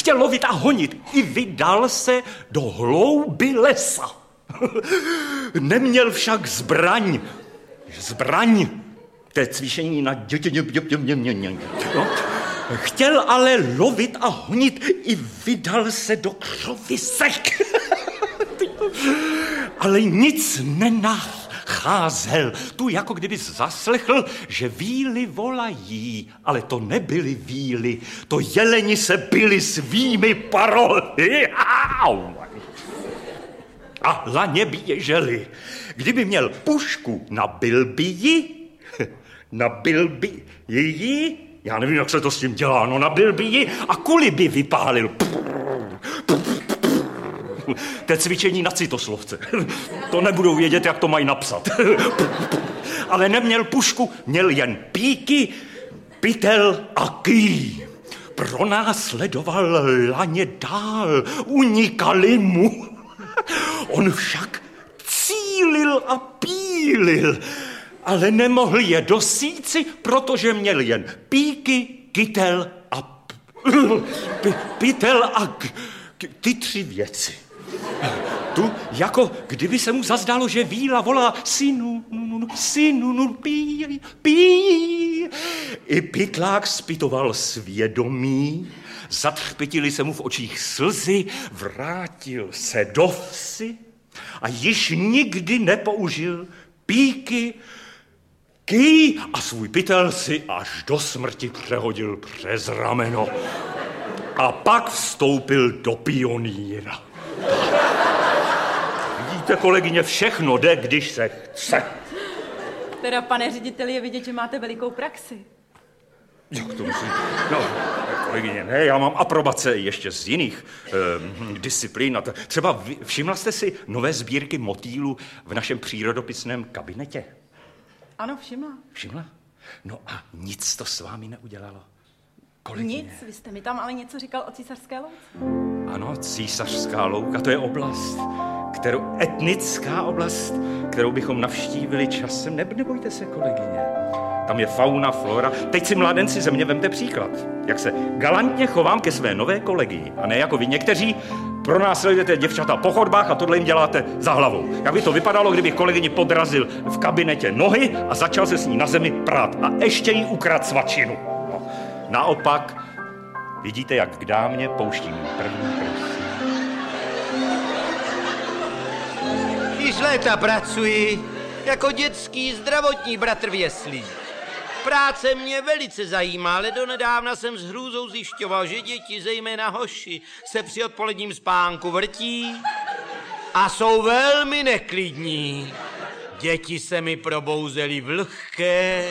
chtěl lovit a honit, i vydal se do hlouby lesa. Neměl však zbraň. To je cvičení na no. Chtěl ale lovit a honit, i vydal se do křovisek. Ale nic nenacházel. Tu jako kdyby zaslechl, že víly volají, ale to nebyly víly, to jeleni se byli svými parohy. A laně běželi. Kdyby měl pušku, nabil by ji, já nevím, jak se to s tím dělá, no nabil by ji a kuli by vypálil. To je cvičení na citoslovce. To nebudou vědět, jak to mají napsat. Ale neměl pušku, měl jen píky, pytel a ký. Pronásledoval laně dál, unikali mu. On však cílil a pílil, ale nemohl je dosíci, protože měl jen píky, kytel a pytel a ty 3 věci. Tu, jako kdyby se mu zazdálo, že víla volá synu, pí. I pytlák zpytoval svědomí, zatřpitily se mu v očích slzy, vrátil se do vsi a již nikdy nepoužil píky, ký a svůj pytel si až do smrti přehodil přes rameno. A pak vstoupil do pionýra. Vidíte, kolegyně, všechno jde, když se chce. Teda, pane řediteli, je vidět, že máte velikou praxi. Jak to myslím? No, kolegyně, ne, já mám aprobace ještě z jiných disciplín. Třeba všimla jste si nové sbírky motýlů v našem přírodopisném kabinetě? Ano, všimla. Všimla? No a nic to s vámi neudělalo? Kolegyně. Nic, vy jste mi tam ale něco říkal o Císařské louce. Ano, Císařská louka, to je etnická oblast, kterou bychom navštívili časem. Nebojte se, kolegyně. Tam je fauna, flora. Teď si, mládenci, ze mě vemte příklad. Jak se galantně chovám ke své nové kolegyni. A ne jako vy někteří pronásledujete děvčata po chodbách a tohle jim děláte za hlavou. Jak by to vypadalo, kdybych kolegyni podrazil v kabinetě nohy a začal se s ní na zemi prát. A ještě jí ukradl svačinu. No. Naopak, vidíte, jak k dámě pouštím první prst. Již léta pracuji jako dětský zdravotní bratr v jeslích. Práce mě velice zajímá, ale donedávna jsem s hrůzou zjišťoval, že děti, zejména hoši, se při odpoledním spánku vrtí a jsou velmi neklidní. Děti se mi probouzely vlhké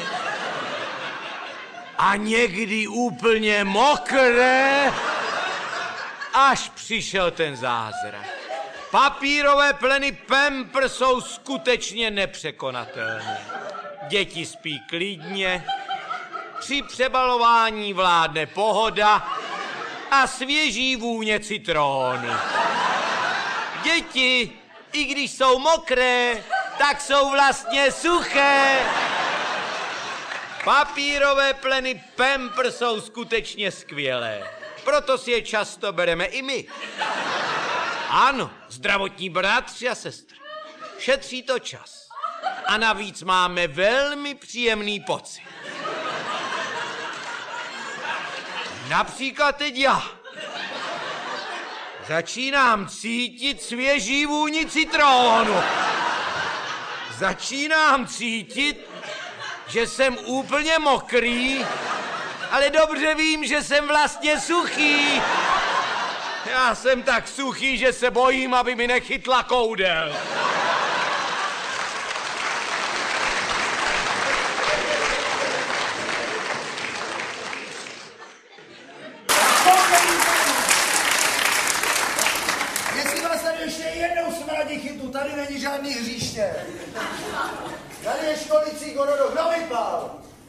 a někdy úplně mokré, až přišel ten zázrak. Papírové pleny Pampers jsou skutečně nepřekonatelné. Děti spí klidně, při přebalování vládne pohoda a svěží vůně citronu. Děti, i když jsou mokré, tak jsou vlastně suché. Papírové pleny Pampers jsou skutečně skvělé, proto si je často bereme i my. Ano, zdravotní bratři a sestry. Šetří to čas. A navíc máme velmi příjemný pocit. Například teď já. Začínám cítit svěží vůni citronu. Začínám cítit, že jsem úplně mokrý, ale dobře vím, že jsem vlastně suchý. Já jsem tak suchý, že se bojím, aby mi nechytla koudel. Jestli vás tady ještě jednou smradí chytu, tady není žádný hříště. Tady je školicí gorodo, kdo vypál?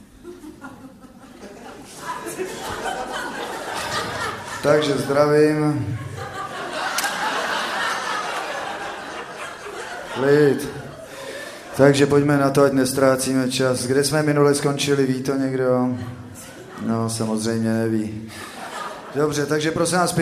Takže zdravím. Klid. Takže pojďme na to, ať nestrácíme čas. Kde jsme minule skončili, ví to někdo? No, samozřejmě neví. Dobře, takže prosím nás